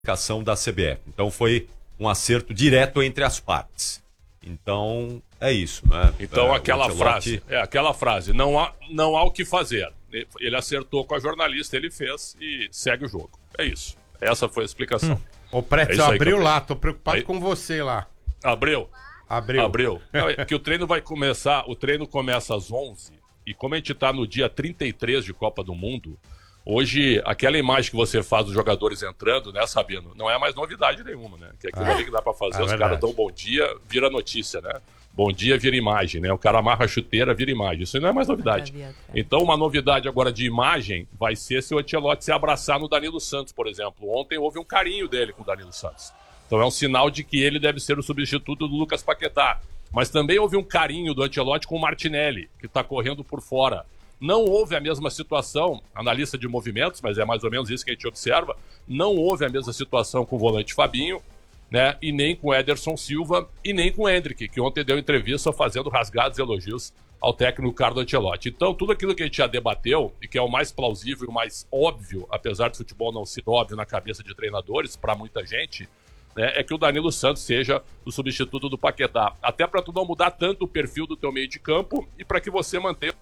da CBF. Então foi um acerto direto entre as partes. Então é isso, né? Então aquela frase, não há o que fazer. Ele acertou com a jornalista, ele fez e segue o jogo. É isso. Essa foi a explicação. Ô, Pretzel, abriu lá, tô preocupado com você lá. Abriu. Não, é que o treino começa às 11 e como a gente tá no dia 33 de Copa do Mundo, hoje aquela imagem que você faz dos jogadores entrando, né, Sabino, não é mais novidade nenhuma, né? Que aquilo ali que dá pra fazer, os caras dão bom dia, vira notícia, né? Bom dia vira imagem, né? O cara amarra a chuteira, vira imagem. Isso aí não é mais novidade. Então uma novidade agora de imagem vai ser se o Ancelotti se abraçar no Danilo Santos, por exemplo. Ontem houve um carinho dele com o Danilo Santos. Então é um sinal de que ele deve ser o substituto do Lucas Paquetá. Mas também houve um carinho do Ancelotti com o Martinelli, que está correndo por fora. Não houve a mesma situação, analista de movimentos, mas é mais ou menos isso que a gente observa, não houve a mesma situação com o volante Fabinho, né, e nem com o Ederson Silva, e nem com o Endrick, que ontem deu entrevista fazendo rasgados elogios ao técnico Carlo Ancelotti. Então, tudo aquilo que a gente já debateu, e que é o mais plausível e o mais óbvio, apesar do futebol não ser óbvio na cabeça de treinadores, para muita gente, né, é que o Danilo Santos seja o substituto do Paquetá. Até para tu não mudar tanto o perfil do teu meio de campo e para que você mantenha...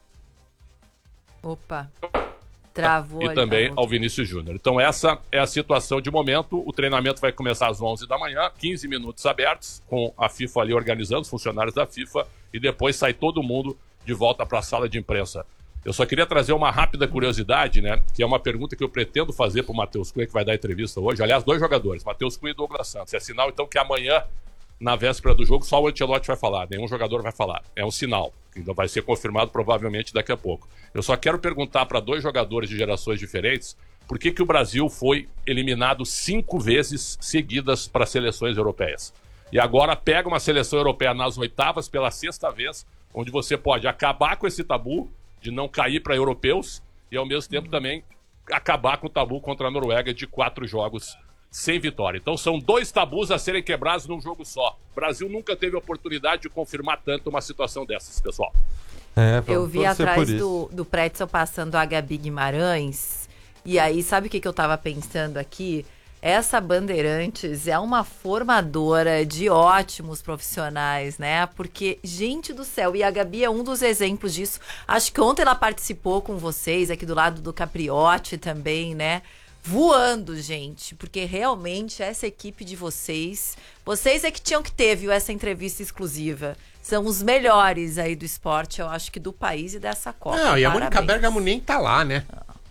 Opa, travou. E também ao Vinícius Júnior. Então essa é a situação de momento. O treinamento vai começar às 11 da manhã, 15 minutos abertos, com a FIFA ali organizando, os funcionários da FIFA, e depois sai todo mundo de volta para a sala de imprensa. Eu só queria trazer uma rápida curiosidade, né? Que é uma pergunta que eu pretendo fazer para o Matheus Cunha, que vai dar entrevista hoje. Aliás, 2 jogadores, Matheus Cunha e Douglas Santos. É sinal, então, que amanhã, na véspera do jogo, só o Ancelotti vai falar. Nenhum jogador vai falar. É um sinal, que ainda vai ser confirmado provavelmente daqui a pouco. Eu só quero perguntar para 2 jogadores de gerações diferentes por que o Brasil foi eliminado 5 vezes seguidas para seleções europeias. E agora pega uma seleção europeia nas oitavas pela 6ª vez, onde você pode acabar com esse tabu de não cair para europeus e, ao mesmo tempo, também acabar com o tabu contra a Noruega de 4 jogos sem vitória. Então, são 2 tabus a serem quebrados num jogo só. O Brasil nunca teve a oportunidade de confirmar tanto uma situação dessas, pessoal. Eu vi atrás do Pretzel passando a Gabi Guimarães, e aí, sabe o que eu tava pensando aqui? Essa Bandeirantes é uma formadora de ótimos profissionais, né? Porque, gente do céu, e a Gabi é um dos exemplos disso. Acho que ontem ela participou com vocês, aqui do lado do Capriotti também, né? Voando, gente, porque realmente essa equipe de vocês é que tinham que ter, viu, essa entrevista exclusiva. São os melhores aí do esporte, eu acho que do país e dessa Copa. Não, e a Mônica Bergamo nem tá lá, né?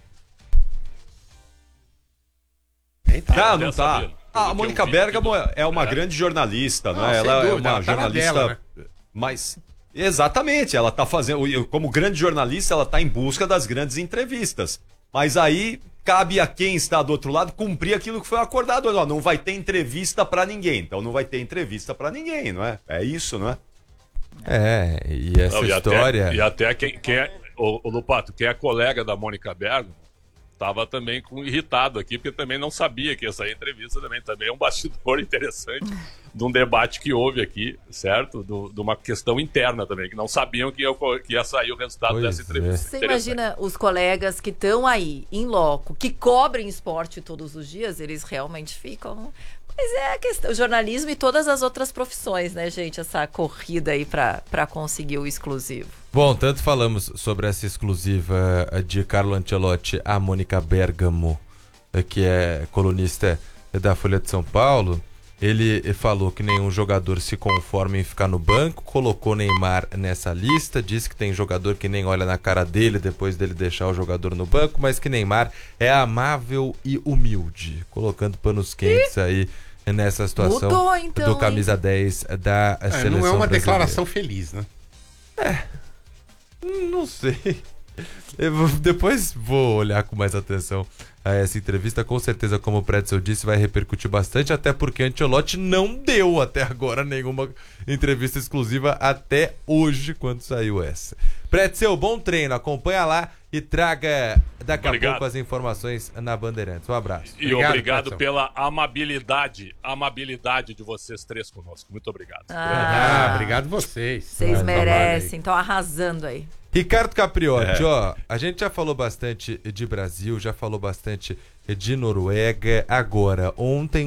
Não tá. A Mônica Bergamo é uma grande jornalista, né? Ela é uma jornalista, dela, né? Mas exatamente, ela tá fazendo, como grande jornalista, ela tá em busca das grandes entrevistas. Mas aí cabe a quem está do outro lado cumprir aquilo que foi acordado. Não vai ter entrevista pra ninguém. Então não vai ter entrevista pra ninguém, não é? É isso, não é? E essa história... Até quem é... O Lupato, quem é colega da Mônica Bergamo, estava também irritado aqui, porque também não sabia que ia sair entrevista também é um bastidor interessante de um debate que houve aqui, certo? De uma questão interna também, que não sabiam que ia sair o resultado dessa entrevista. Você imagina os colegas que estão aí, em loco, que cobrem esporte todos os dias, eles realmente ficam... Mas é a questão, o jornalismo e todas as outras profissões, né, gente? Essa corrida aí pra conseguir o exclusivo. Bom, tanto falamos sobre essa exclusiva de Carlo Ancelotti a Mônica Bergamo, que é colunista da Folha de São Paulo. Ele falou que nenhum jogador se conforma em ficar no banco, colocou Neymar nessa lista, disse que tem jogador que nem olha na cara dele depois dele deixar o jogador no banco, mas que Neymar é amável e humilde, colocando panos quentes aí nessa situação. Mudou, então, do camisa 10 da seleção brasileira. Não é uma declaração feliz, né? Não sei. Depois vou olhar com mais atenção a essa entrevista. Com certeza, como o Pretzel disse, vai repercutir bastante, até porque Ancelotti não deu até agora nenhuma entrevista exclusiva até hoje, quando saiu essa. Pretzel, bom treino, acompanha lá e traga daqui a pouco as informações na Bandeirantes. Um abraço. E obrigado pela amabilidade de vocês 3 conosco. Muito obrigado. Obrigado vocês. Vocês merecem, estão arrasando aí. Ricardo Capriotti, a gente já falou bastante de Brasil, já falou bastante de Noruega. Agora, ontem